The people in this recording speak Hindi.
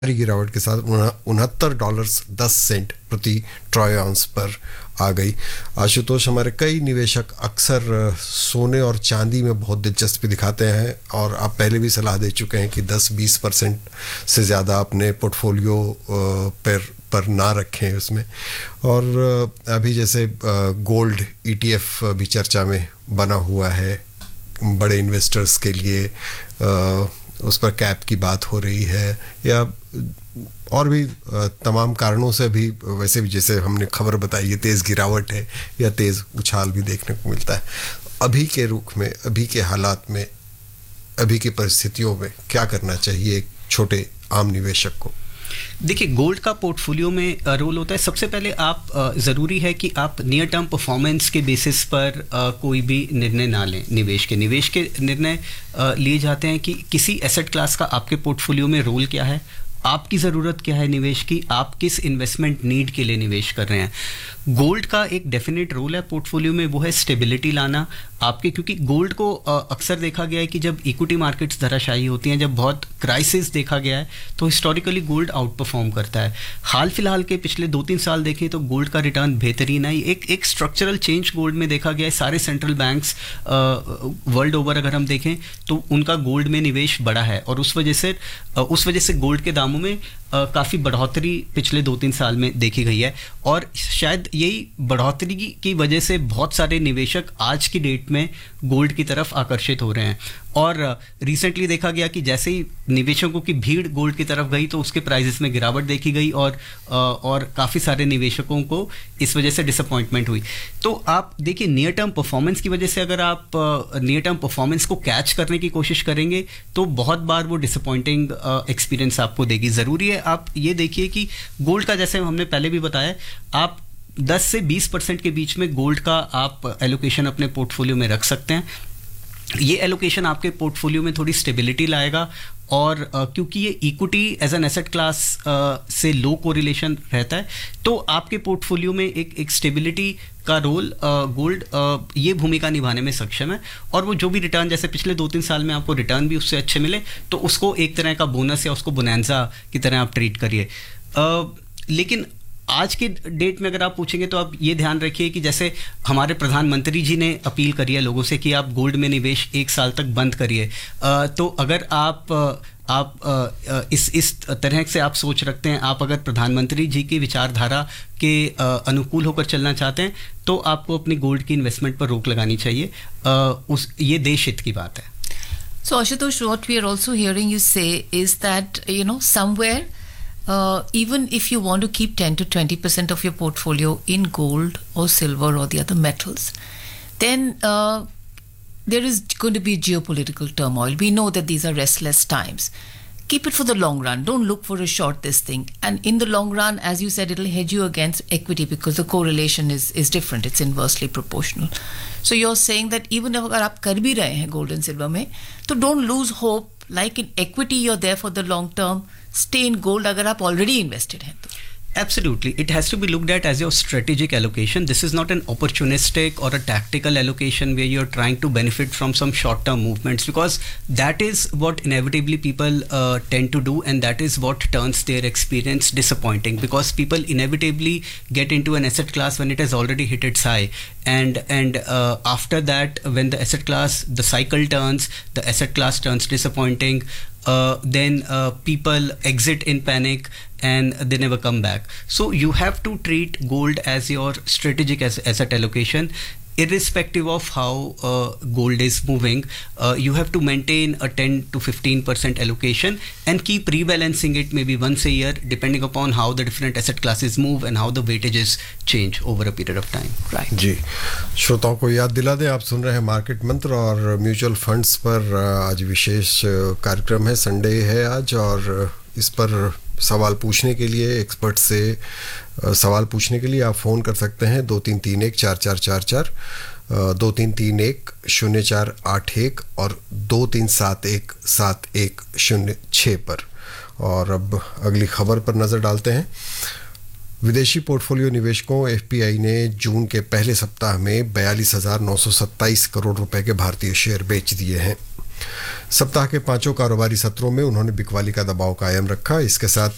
गिरावट के साथ $69.10 प्रति ट्रॉय आउंस पर आ गई। आशुतोष, हमारे कई निवेशक अक्सर सोने और चांदी में बहुत दिलचस्पी दिखाते हैं और आप पहले भी सलाह दे चुके हैं कि 10-20% से ज़्यादा अपने पोर्टफोलियो पर ना रखें उसमें। और अभी जैसे गोल्ड ETF भी चर्चा में बना हुआ है बड़े इन्वेस्टर्स के लिए, उस पर कैप की बात हो रही है, या और भी तमाम कारणों से भी, वैसे भी जैसे हमने खबर बताई है तेज़ गिरावट है या तेज़ उछाल भी देखने को मिलता है। अभी के रुख में, अभी के हालात में, अभी की परिस्थितियों में क्या करना चाहिए एक छोटे आम निवेशक को? देखिए, गोल्ड का पोर्टफोलियो में रोल होता है। सबसे पहले आप ज़रूरी है कि आप नियर टर्म परफॉर्मेंस के बेसिस पर कोई भी निर्णय ना लें। निवेश के निर्णय लिए जाते हैं कि किसी एसेट क्लास का आपके पोर्टफोलियो में रोल क्या है, आपकी ज़रूरत क्या है निवेश की, आप किस इन्वेस्टमेंट नीड के लिए निवेश कर रहे हैं। गोल्ड का एक डेफिनेट रोल है पोर्टफोलियो में, वो है स्टेबिलिटी लाना आपके, क्योंकि गोल्ड को अक्सर देखा गया है कि जब इक्विटी मार्केट्स धराशायी होती हैं, जब बहुत क्राइसिस देखा गया है, तो हिस्टोरिकली गोल्ड आउट परफॉर्म करता है। हाल फिलहाल के पिछले 2-3 साल देखें तो गोल्ड का रिटर्न बेहतरीन है। एक स्ट्रक्चरल चेंज गोल्ड में देखा गया है। सारे सेंट्रल बैंक्स वर्ल्ड ओवर अगर हम देखें तो उनका गोल्ड में निवेश बढ़ा है और उस वजह से गोल्ड के दामों में काफ़ी बढ़ोतरी पिछले 2-3 साल में देखी गई है। और शायद यही बढ़ोतरी की वजह से बहुत सारे निवेशक आज की डेट में गोल्ड की तरफ आकर्षित हो रहे हैं। और रिसेंटली देखा गया कि जैसे ही निवेशकों की भीड़ गोल्ड की तरफ गई तो उसके प्राइसेस में गिरावट देखी गई और काफ़ी सारे निवेशकों को इस वजह से डिसअपॉइंटमेंट हुई। तो आप देखिए, नियर टर्म परफॉर्मेंस की वजह से अगर आप नियर टर्म परफॉर्मेंस को कैच करने की कोशिश करेंगे तो बहुत बार वो डिसअपॉइंटिंग एक्सपीरियंस आपको देगी। ज़रूरी है आप ये देखिए कि गोल्ड का, जैसे हमने पहले भी बताया, आप 10 से 20% के बीच में गोल्ड का आप एलोकेशन अपने पोर्टफोलियो में रख सकते हैं। ये एलोकेशन आपके पोर्टफोलियो में थोड़ी स्टेबिलिटी लाएगा और क्योंकि ये equity as an asset class से लो कोरिलेशन रहता है, तो आपके पोर्टफोलियो में एक स्टेबिलिटी का रोल गोल्ड ये भूमिका निभाने में सक्षम है। और वो जो भी रिटर्न, जैसे पिछले 2-3 साल में आपको रिटर्न भी उससे अच्छे मिले, तो उसको एक तरह का बोनस या उसको बोनैंजा की तरह आप ट्रीट करिए। लेकिन आज के डेट में अगर आप पूछेंगे तो आप ये ध्यान रखिए कि जैसे हमारे प्रधानमंत्री जी ने अपील करी है लोगों से कि आप गोल्ड में निवेश 1 साल तक बंद करिए, तो अगर आप इस तरह से आप सोच रखते हैं, आप अगर प्रधानमंत्री जी की विचारधारा के अनुकूल होकर चलना चाहते हैं, तो आपको अपनी गोल्ड की इन्वेस्टमेंट पर रोक लगानी चाहिए। ये देश हित की बात है। So Ashutosh, what we are also hearing you say is that, somewhere even if you want to keep 10 to 20% of your portfolio in gold or silver or the other metals, then there is going to be geopolitical turmoil. We know that these are restless times. Keep it for the long run. Don't look for a short this thing. And in the long run, as you said, it'll hedge you against equity because the correlation is different. It's inversely proportional. So you're saying that even if agar aap kar bhi rahe hain gold and silver mein, so don't lose hope. Like in equity, you're there for the long term. Stay in gold agar aap already invested hain to. Absolutely. It has to be looked at as your strategic allocation. This is not an opportunistic or a tactical allocation where you're trying to benefit from some short-term movements, because that is what inevitably people tend to do, and that is what turns their experience disappointing, because people inevitably get into an asset class when it has already hit its high. And after that, when the asset class, the cycle turns, the asset class turns disappointing, then people exit in panic and they never come back. So you have to treat gold as your strategic asset allocation, irrespective of how gold is moving. You have to maintain a 10 to 15% allocation and keep rebalancing it maybe once a year, depending upon how the different asset classes move and how the weightages change over a period of time. Right. जी, श्रोताओं को याद दिला दें, आप सुन रहे हैं मार्केट मंत्र और म्यूचुअल फंड्स पर आज विशेष कार्यक्रम है। संडे है आज और इस पर सवाल पूछने के लिए, एक्सपर्ट से सवाल पूछने के लिए आप फ़ोन कर सकते हैं 2331-4444, 2331-0481 और 2371-7106 पर। और अब अगली खबर पर नज़र डालते हैं। विदेशी पोर्टफोलियो निवेशकों FPI ने जून के पहले सप्ताह में 42,927 करोड़ रुपए के भारतीय शेयर बेच दिए हैं। सप्ताह के 5 कारोबारी सत्रों में उन्होंने बिकवाली का दबाव कायम रखा। इसके साथ